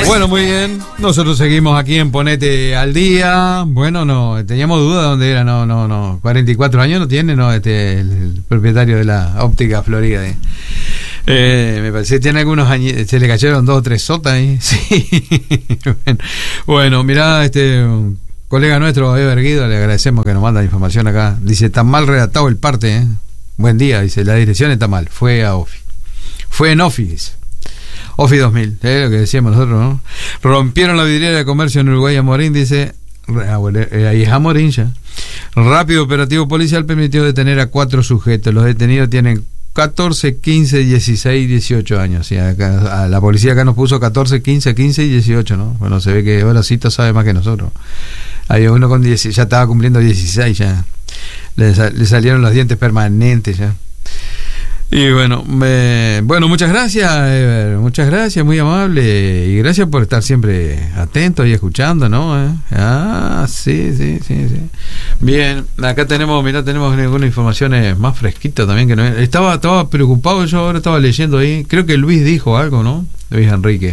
Bueno, muy bien. Nosotros seguimos aquí en Ponete al Día. Bueno, no, teníamos duda de dónde era. No. 44 años no tiene, no, el propietario de la óptica Florida. Me parece que tiene algunos años. Se le cayeron 2 o 3 sotas ahí. Sí. Bueno, mirá, un colega nuestro, Ever Guido, le agradecemos que nos manda información acá. Dice, está mal redactado el parte, ¿eh? Buen día, dice, la dirección está mal. Fue a Ofi. Fue en Ofi, dice. Ofi 2000, lo que decíamos nosotros, ¿no? Rompieron la vidriera de comercio en Uruguay a Morín, dice. Ahí es a Morín ya. Rápido operativo policial permitió detener a 4 sujetos. Los detenidos tienen 14, 15, 16, 18 años. ¿Sí? Acá, la policía acá nos puso 14, 15 y 18, ¿no? Bueno, se ve que Horacito sabe más que nosotros. Había uno con 10, ya estaba cumpliendo 16 ya. Le salieron los dientes permanentes ya. Y bueno, muchas gracias, Ever, muchas gracias, muy amable, y gracias por estar siempre atento y escuchando, ¿no? Sí. Bien, acá tenemos algunas informaciones más fresquitas también, que no estaba preocupado, yo ahora estaba leyendo ahí, creo que Luis dijo algo, ¿no? Luis Enrique.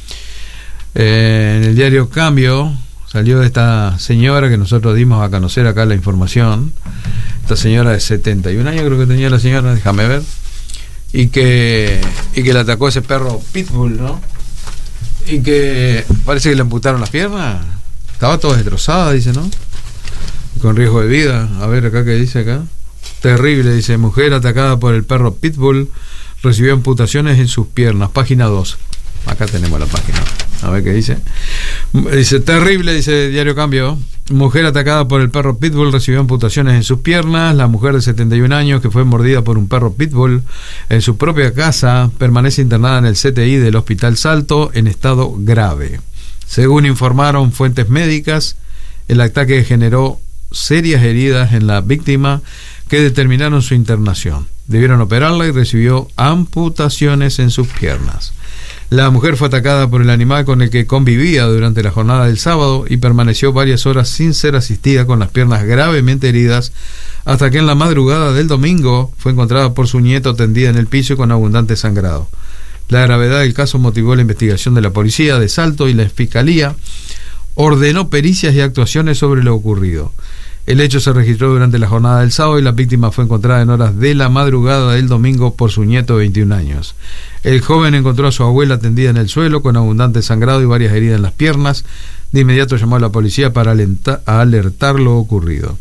En el diario Cambio salió esta señora que nosotros dimos a conocer acá la información, esta señora de 71 años creo que tenía la señora, déjame ver. Y que le atacó ese perro Pitbull, ¿no? Y que parece que le amputaron las piernas. Estaba toda destrozada, dice, ¿no? Con riesgo de vida. A ver acá qué dice acá. Terrible, dice, mujer atacada por el perro Pitbull recibió amputaciones en sus piernas. Página 2. Acá tenemos la página. A ver qué dice. Dice, terrible, dice Diario Cambio. Mujer atacada por el perro Pitbull recibió amputaciones en sus piernas. La mujer de 71 años que fue mordida por un perro Pitbull en su propia casa permanece internada en el CTI del Hospital Salto en estado grave. Según informaron fuentes médicas, el ataque generó serias heridas en la víctima que determinaron su internación. Debieron operarla y recibió amputaciones en sus piernas. La mujer fue atacada por el animal con el que convivía durante la jornada del sábado y permaneció varias horas sin ser asistida, con las piernas gravemente heridas, hasta que en la madrugada del domingo fue encontrada por su nieto tendida en el piso con abundante sangrado. La gravedad del caso motivó la investigación de la policía de Salto, y la fiscalía ordenó pericias y actuaciones sobre lo ocurrido. El hecho se registró durante la jornada del sábado y la víctima fue encontrada en horas de la madrugada del domingo por su nieto de 21 años. El joven encontró a su abuela tendida en el suelo con abundante sangrado y varias heridas en las piernas. De inmediato llamó a la policía para alertar lo ocurrido.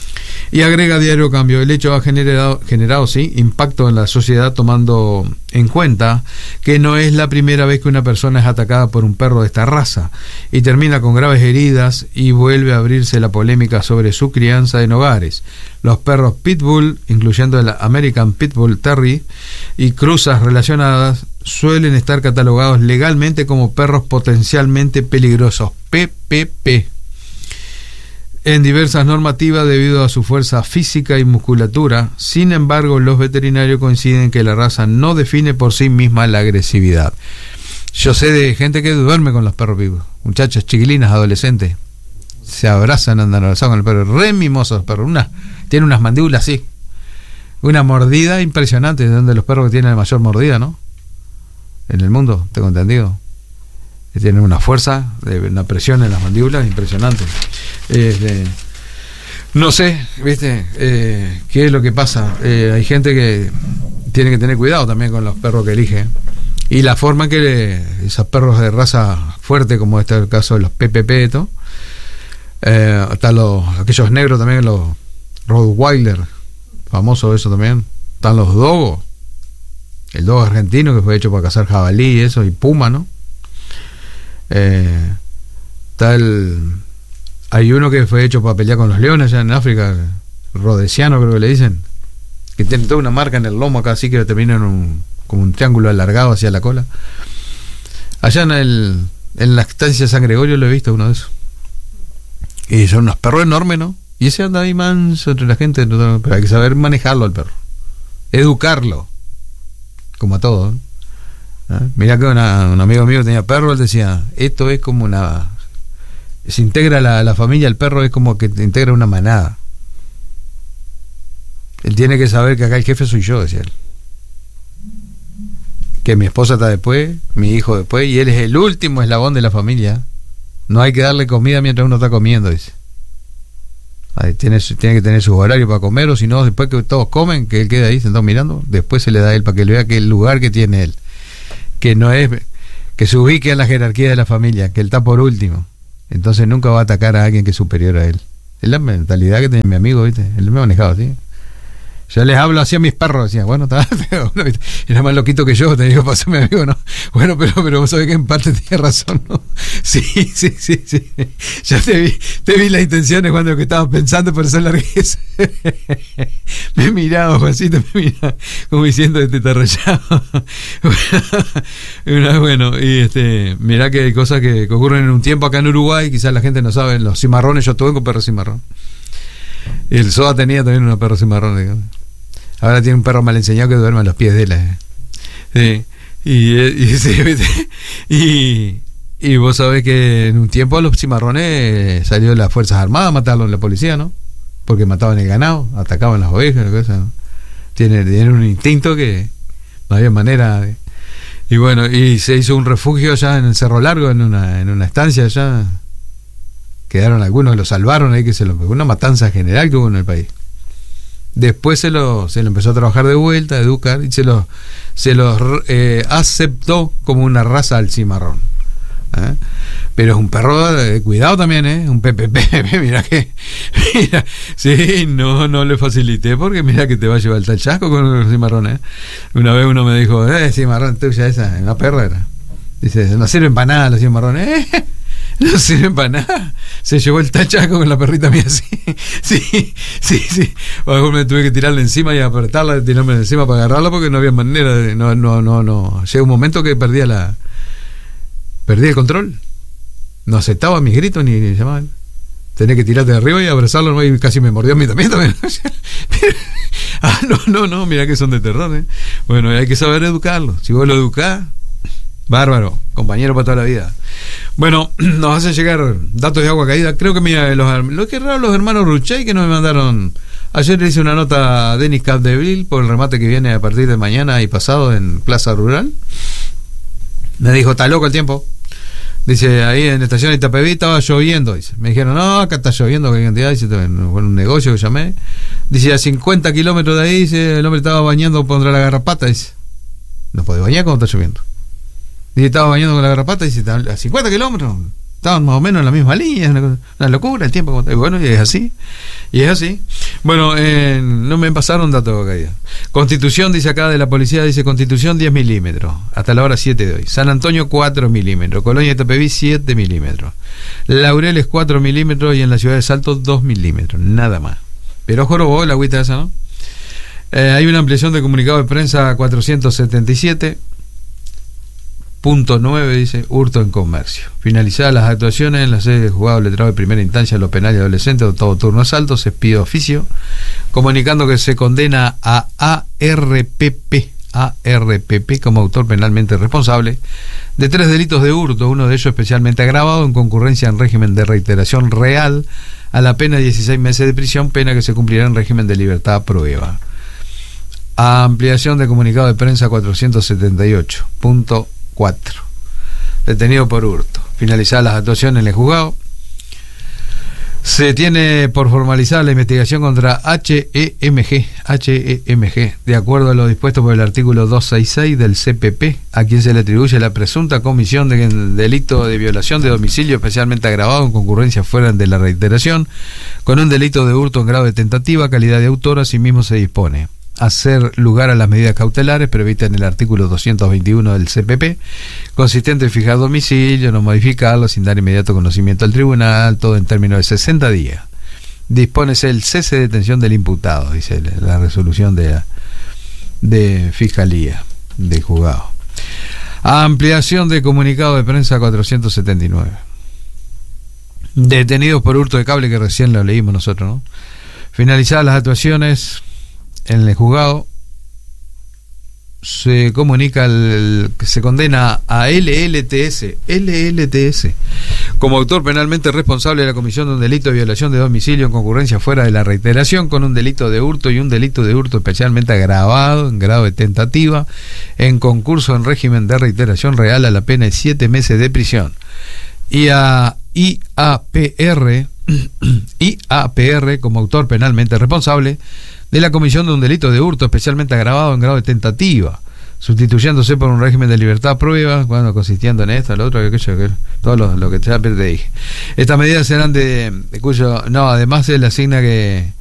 Y agrega Diario Cambio, el hecho ha generado impacto en la sociedad, tomando en cuenta que no es la primera vez que una persona es atacada por un perro de esta raza y termina con graves heridas, y vuelve a abrirse la polémica sobre su crianza en hogares. Los perros Pitbull, incluyendo el American Pitbull Terrier y cruzas relacionadas, suelen estar catalogados legalmente como perros potencialmente peligrosos, PPP, en diversas normativas debido a su fuerza física y musculatura. Sin embargo, los veterinarios coinciden que la raza no define por sí misma la agresividad. Yo sé de gente que duerme con los perros vivos, muchachas chiquilinas, adolescentes, se abrazan, andan abrazados con el perro, re mimosos los perros, tiene unas mandíbulas así, una mordida impresionante, donde los perros que tienen la mayor mordida, ¿no? En el mundo, tengo entendido. Tienen una fuerza, una presión en las mandíbulas impresionante. No sé, ¿viste? ¿Qué es lo que pasa? Hay gente que tiene que tener cuidado también con los perros que elige. Y la forma en que esos perros de raza fuerte, como este es el caso de los PPP, están aquellos negros también, los Rottweiler, famoso eso también. Están los dogos, el dogo argentino que fue hecho para cazar jabalí y eso, y puma, ¿no? Hay uno que fue hecho para pelear con los leones allá en África, rodesiano creo que le dicen, que tiene toda una marca en el lomo acá, así que termina en como un triángulo alargado hacia la cola. Allá en la estancia de San Gregorio lo he visto, uno de esos, y son unos perros enormes, ¿no? Y ese anda ahí manso entre la gente, pero hay que saber manejarlo al perro, educarlo, como a todo, ¿eh? Mirá que un amigo mío tenía perro, él decía, esto es como se integra la familia, el perro es como que te integra una manada. Él tiene que saber que acá el jefe soy yo, decía él. que mi esposa está después, mi hijo después, y él es el último eslabón de la familia. No hay que darle comida mientras uno está comiendo, dice. Ahí tiene que tener sus horarios para comer, o si no, después que todos comen, que él quede ahí sentado mirando, después se le da a él para que él vea que el lugar que tiene él, que no es, que se ubique en la jerarquía de la familia, que él está por último. Entonces nunca va a atacar a alguien que es superior a él. Es la mentalidad que tiene mi amigo, ¿viste? Él me ha manejado así. Yo les hablo así a mis perros, decía, bueno, está, era más loquito que yo, te digo, pasó mi amigo, ¿no? Bueno, pero vos sabés que en parte tiene razón, ¿no? Sí. Ya te vi las intenciones cuando lo que estabas pensando, por eso largueza. Me miraba, Juancito, me miraba, como diciendo, está rayado. Bueno, y mirá que hay cosas que ocurren en un tiempo acá en Uruguay, quizás la gente no sabe, los cimarrones, yo tuve con perro cimarrón. Y el SOA tenía también una perro cimarrón, digamos. Ahora tiene un perro mal enseñado que duerme a los pies de él. Sí. Y vos sabés que en un tiempo los cimarrones salió las Fuerzas Armadas a matarlos en la policía, ¿no? Porque mataban el ganado, atacaban las ovejas, cosas, ¿no? Tienen un instinto que no había manera. Y bueno, y se hizo un refugio allá en el Cerro Largo, en una estancia allá. Quedaron algunos, los salvaron ahí, que una matanza general que hubo en el país. Después se lo empezó a trabajar de vuelta, a educar, y se los aceptó como una raza al cimarrón. Pero es un perro cuidado también, un PPP, mira, sí, no le facilité, porque mira que te va a llevar el tal chasco con los cimarrones. Una vez uno me dijo, cimarrón tuya esa, una perra era. Dice, no sirven para nada los cimarrones. No sirven para nada. Se llevó el tachaco con la perrita mía así. Sí. Mejor me tuve que tirarle encima y apretarla, tirarme encima para agarrarla, porque no había manera de. No. Llega un momento que perdí el control. No aceptaba mis gritos ni llamaban. Tenía que tirarte de arriba y abrazarlo, ¿no? Y casi me mordió a mí también. No, mira que son de terror, Bueno, hay que saber educarlo. Si vos lo educás, bárbaro, compañero para toda la vida. Bueno, nos hacen llegar datos de agua caída. Creo que mira, lo que es raro, los hermanos Ruchay, que nos mandaron. Ayer le hice una nota a Denis Capdeville por el remate que viene a partir de mañana y pasado en Plaza Rural. Me dijo, está loco el tiempo. Dice, ahí en Estación Itapeví estaba lloviendo. Dice, me dijeron, no, acá está lloviendo, qué cantidad. Dice, fue un negocio que llamé. Dice, a 50 kilómetros de ahí, dice, el hombre estaba bañando contra la garrapata. Dice, no podés bañar cuando está lloviendo. Y estaba bañando con la garrapata y dice, a 50 kilómetros, estaban más o menos en la misma línea, una locura el tiempo. Y bueno, y es así. Bueno, no me pasaron datos de caída. Constitución, dice acá de la policía, dice Constitución 10 milímetros, hasta la hora 7 de hoy. San Antonio 4 milímetros, Colonia Itapeví 7 milímetros, Laureles 4 milímetros y en la ciudad de Salto 2 milímetros, nada más. Pero jorobó la agüita esa, ¿no? Hay una ampliación de comunicado de prensa 477. Punto 9 dice, hurto en comercio. Finalizadas las actuaciones en la sede del juzgado letrado de primera instancia, lo penal y adolescente, octavo turno asalto, se pide oficio, comunicando que se condena a ARPP como autor penalmente responsable de 3 delitos de hurto, uno de ellos especialmente agravado en concurrencia en régimen de reiteración real, a la pena de 16 meses de prisión, pena que se cumplirá en régimen de libertad a prueba. Ampliación de comunicado de prensa 478.4. Detenido por hurto. Finalizadas las actuaciones en el juzgado, se tiene por formalizar la investigación contra HEMG, de acuerdo a lo dispuesto por el artículo 266 del CPP, a quien se le atribuye la presunta comisión del delito de violación de domicilio especialmente agravado en concurrencia fuera de la reiteración, con un delito de hurto en grado de tentativa, calidad de autor. Asimismo se dispone hacer lugar a las medidas cautelares previstas en el artículo 221 del CPP, consistente en fijar domicilio, no modificarlo, sin dar inmediato conocimiento al tribunal, todo en términos de 60 días. Dispónese el cese de detención del imputado, dice la resolución de Fiscalía del juzgado. Ampliación de comunicado de prensa 479. Detenidos por hurto de cable, que recién lo leímos nosotros, ¿no? Finalizadas las actuaciones en el juzgado, se comunica que se condena a LLTS como autor penalmente responsable de la comisión de un delito de violación de domicilio en concurrencia fuera de la reiteración, con un delito de hurto y un delito de hurto especialmente agravado en grado de tentativa, en concurso en régimen de reiteración real, a la pena de 7 meses de prisión. Y a IAPR como autor penalmente responsable de la comisión de un delito de hurto especialmente agravado en grado de tentativa, sustituyéndose por un régimen de libertad prueba, bueno, consistiendo en esto, lo otro, todo lo que te dije. Estas medidas serán de cuyo, no, además se le asigna que